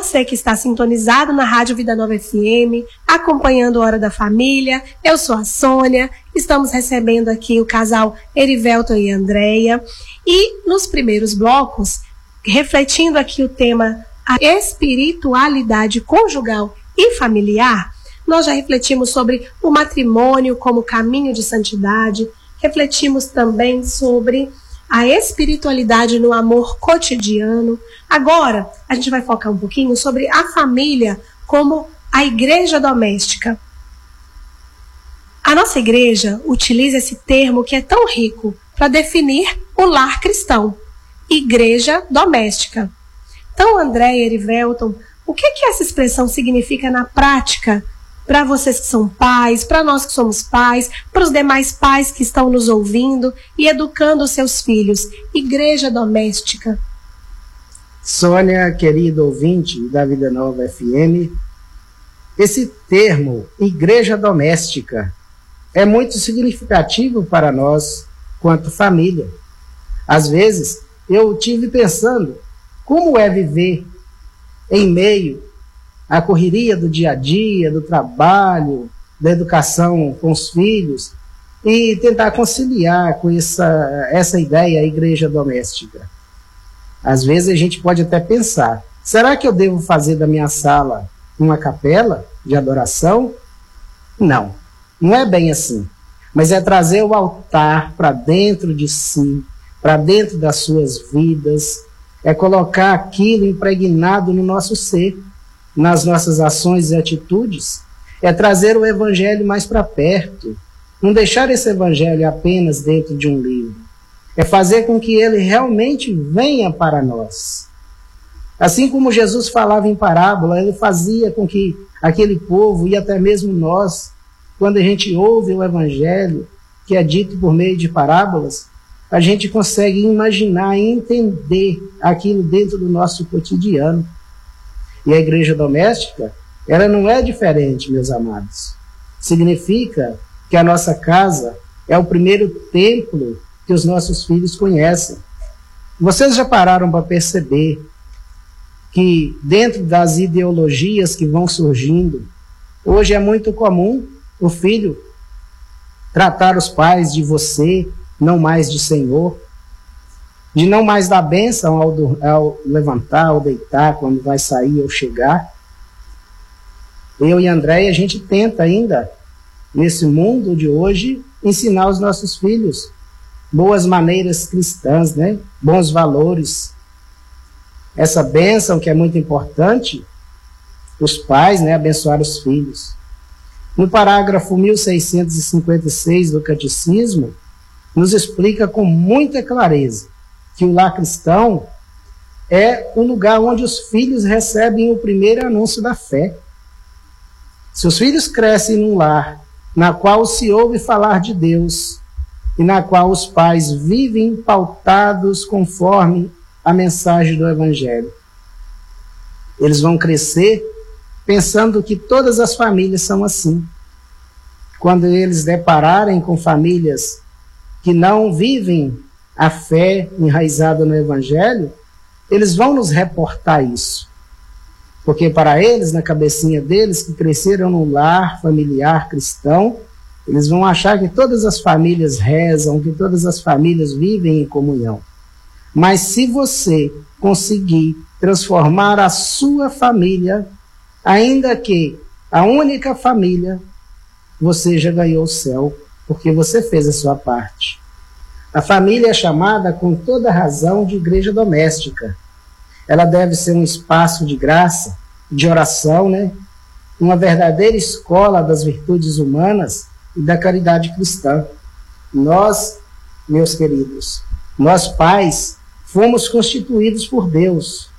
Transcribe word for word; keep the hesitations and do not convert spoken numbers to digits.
você que está sintonizado na Rádio Vida Nova F M, acompanhando Hora da Família. Eu sou a Sônia, estamos recebendo aqui o casal Erivelton e Andréia. E nos primeiros blocos, refletindo aqui o tema a espiritualidade conjugal e familiar, nós já refletimos sobre o matrimônio como caminho de santidade, refletimos também sobre a espiritualidade no amor cotidiano. Agora, a gente vai focar um pouquinho sobre a família como a igreja doméstica. A nossa igreja utiliza esse termo que é tão rico para definir o lar cristão, igreja doméstica. Então, Andréia e Erivelton, o que, que essa expressão significa na prática para vocês que são pais, para nós que somos pais, para os demais pais que estão nos ouvindo e educando os seus filhos? Igreja doméstica. Sônia, querido ouvinte da Vida Nova F M, esse termo, igreja doméstica, é muito significativo para nós quanto família. Às vezes, eu tive pensando como é viver em meio à correria do dia a dia, do trabalho, da educação com os filhos, e tentar conciliar com essa, essa ideia, a igreja doméstica. Às vezes a gente pode até pensar, será que eu devo fazer da minha sala uma capela de adoração? Não, não é bem assim. Mas é trazer o altar para dentro de si, para dentro das suas vidas, é colocar aquilo impregnado no nosso ser, nas nossas ações e atitudes, é trazer o evangelho mais para perto, não deixar esse evangelho apenas dentro de um livro, é fazer com que ele realmente venha para nós. Assim como Jesus falava em parábola, ele fazia com que aquele povo e até mesmo nós, quando a gente ouve o evangelho que é dito por meio de parábolas, a gente consegue imaginar e entender aquilo dentro do nosso cotidiano. E a igreja doméstica, ela não é diferente, meus amados. Significa que a nossa casa é o primeiro templo que os nossos filhos conhecem. Vocês já pararam para perceber que dentro das ideologias que vão surgindo, hoje é muito comum o filho tratar os pais de você, não mais de senhor, de não mais dar bênção ao, do, ao levantar, ao deitar, quando vai sair ou chegar. Eu e Andréia, a gente tenta ainda, nesse mundo de hoje, ensinar os nossos filhos boas maneiras cristãs, né? Bons valores. Essa bênção que é muito importante, os pais, né, abençoar os filhos. No parágrafo mil seiscentos e cinquenta e seis do Catecismo, nos explica com muita clareza que o lar cristão é o lugar onde os filhos recebem o primeiro anúncio da fé. Se os filhos crescem num lar na qual se ouve falar de Deus e na qual os pais vivem pautados conforme a mensagem do Evangelho, eles vão crescer pensando que todas as famílias são assim. Quando eles depararem com famílias que não vivem a fé enraizada no Evangelho, eles vão nos reportar isso. Porque para eles, na cabecinha deles, que cresceram num lar familiar cristão, eles vão achar que todas as famílias rezam, que todas as famílias vivem em comunhão. Mas se você conseguir transformar a sua família, ainda que a única família, você já ganhou o céu, porque você fez a sua parte. A família é chamada com toda razão de igreja doméstica. Ela deve ser um espaço de graça, de oração, né? Uma verdadeira escola das virtudes humanas e da caridade cristã. Nós, meus queridos, nós pais, fomos constituídos por Deus